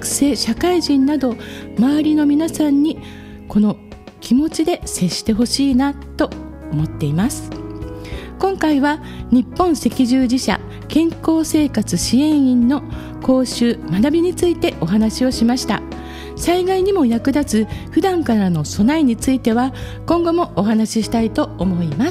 学生、社会人など周りの皆さんにこの気持ちで接してほしいなと思っています。今回は日本赤十字社健康生活支援員の講習学びについてお話をしました。災害にも役立つ普段からの備えについては今後もお話ししたいと思います。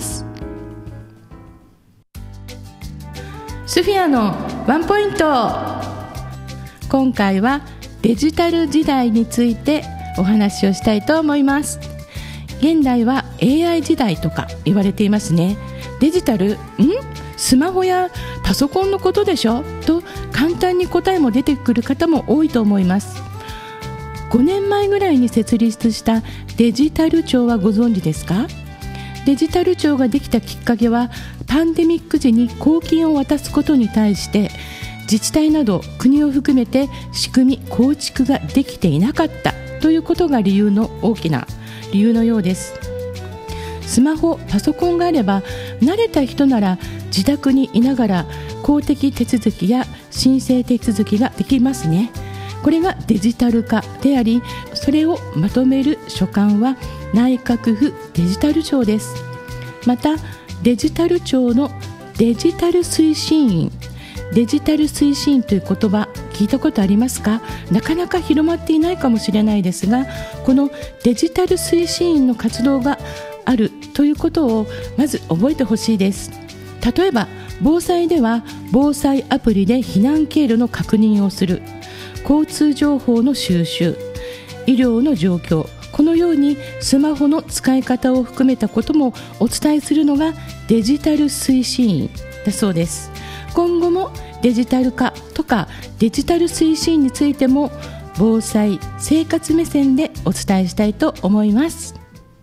スフィアのワンポイント。今回はデジタル時代についてお話をしたいと思います。現代は AI 時代とか言われていますね。デジタル？スマホやパソコンのことでしょと簡単に答えも出てくる方も多いと思います。5年前ぐらいに設立したデジタル庁はご存知ですか？デジタル庁ができたきっかけはパンデミック時に公金を渡すことに対して自治体など国を含めて仕組み構築ができていなかったということが大きな理由のようです。スマホ、パソコンがあれば慣れた人なら自宅にいながら公的手続きや申請手続きができますね。これがデジタル化であり、それをまとめる所管は内閣府デジタル庁です。またデジタル庁のデジタル推進員、デジタル推進員という言葉聞いたことありますか？なかなか広まっていないかもしれないですが、このデジタル推進員の活動があるということをまず覚えてほしいです。例えば防災では防災アプリで避難経路の確認をする、交通情報の収集、医療の状況、このようにスマホの使い方を含めたこともお伝えするのがデジタル推進員だそうです。今後もデジタル化とかデジタル推進についても防災・生活目線でお伝えしたいと思います。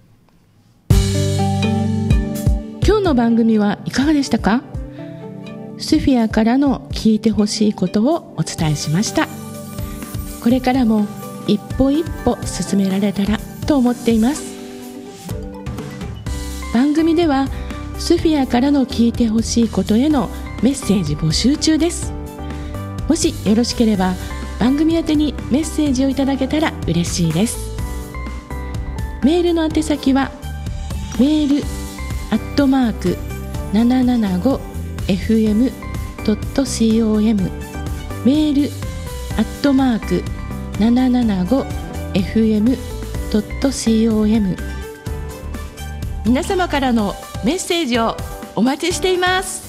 今日の番組はいかがでしたか？スフィアからの聞いてほしいことをお伝えしました。これからも一歩一歩進められたらと思っています。番組ではスフィアからの聞いてほしいことへのメッセージ募集中です。もしよろしければ番組宛てにメッセージをいただけたら嬉しいです。メールの宛先はメール@775fm.com メール@775fm.com 皆様からのメッセージをお待ちしています。